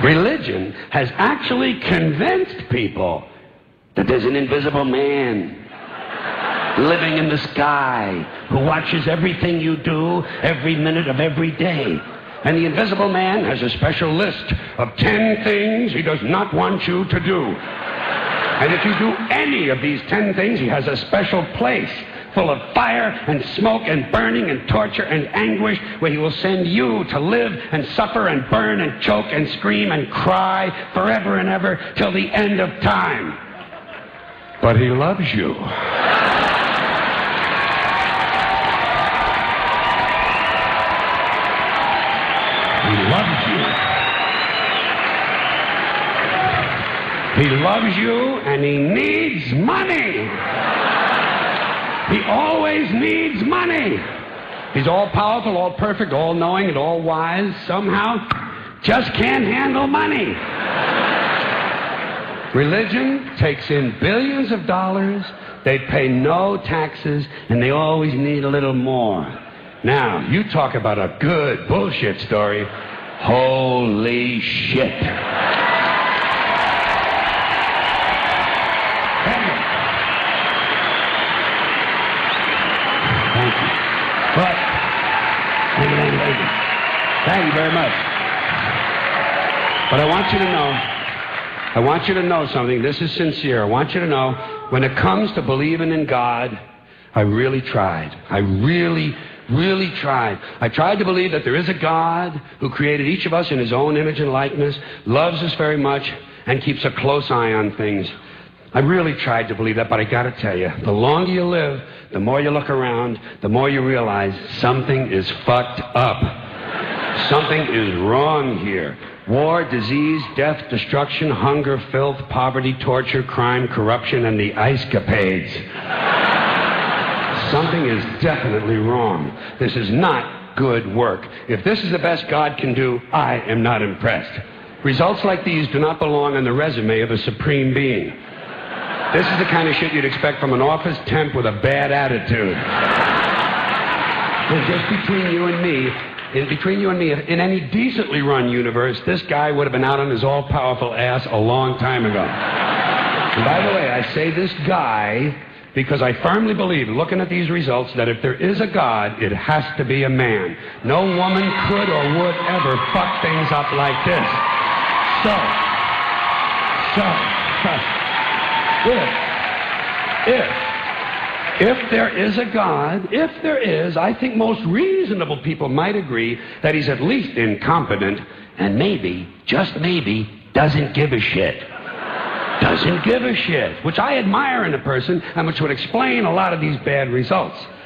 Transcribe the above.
Religion has actually convinced people that there's an invisible man living in the sky who watches everything you do every minute of every day. And the invisible man has a special list of 10 things he does not want you to do. And if you do any of these 10 things, he has a special place full of fire and smoke and burning and torture and anguish where he will send you to live and suffer and burn and choke and scream and cry forever and ever till the end of time. But he loves you. He loves you. He loves you, and he needs money. He always needs money. He's all powerful, all perfect, all knowing, and all wise. Somehow, just can't handle money. Religion takes in billions of dollars. They pay no taxes, and they always need a little more. Now, you talk about a good bullshit story. Holy shit. Thank you. But, thank you very much. But I want you to know something. This is sincere. I want you to know, when it comes to believing in God, I really tried. I really tried. I tried to believe that there is a God who created each of us in his own image and likeness, loves us very much, and keeps a close eye on things. I really tried to believe that, but I gotta tell you, the longer you live, the more you look around, the more you realize something is fucked up. Something is wrong here. War, disease, death, destruction, hunger, filth, poverty, torture, crime, corruption, and the ice-capades. Something is definitely wrong. This is not good work. If this is the best God can do, I am not impressed. Results like these do not belong on the resume of a supreme being. This is the kind of shit you'd expect from an office temp with a bad attitude. And just between you and me, in any decently run universe, this guy would have been out on his all-powerful ass a long time ago. And by the way, I say this guy because I firmly believe, looking at these results, that if there is a God, it has to be a man. No woman could or would ever fuck things up like this. If there is a God, if there is, I think most reasonable people might agree that he's at least incompetent and maybe, just maybe, doesn't give a shit. Doesn't give a shit, which I admire in a person and which would explain a lot of these bad results.